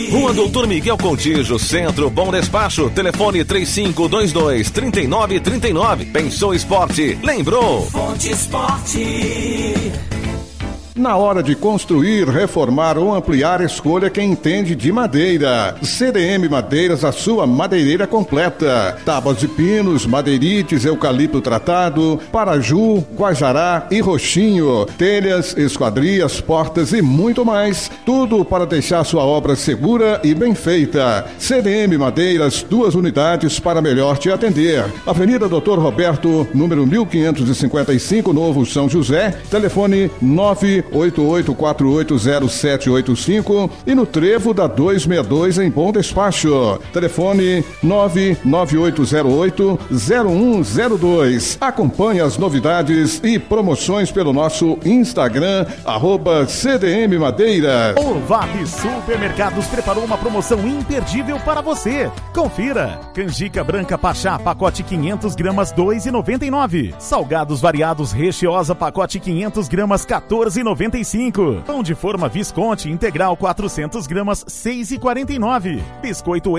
Rua Doutor Miguel Contígio, Centro, Bom Despacho. Telefone 3522-3939. Pensou Esporte, lembrou? Fonte Esporte. Na hora de construir, reformar ou ampliar, escolha quem entende de madeira. CDM Madeiras, a sua madeireira completa. Tábuas de pinos, madeirites, eucalipto tratado, paraju, guajará e roxinho. Telhas, esquadrias, portas e muito mais. Tudo para deixar sua obra segura e bem feita. CDM Madeiras, 2 unidades para melhor te atender. Avenida Dr. Roberto, número 1555, Novo São José. Telefone 988480785 e no Trevo da 262 em Bom Despacho. Telefone 998080102. Acompanhe as novidades e promoções pelo nosso Instagram, @CDM Madeira. O VAP Supermercados preparou uma promoção imperdível para você. Confira. Canjica branca Pachá, pacote 500 gramas, 2,99. Salgados variados Recheosa, pacote 500 gramas, 14,95. Pão de forma Visconti integral 400 gramas, 6,49. Biscoito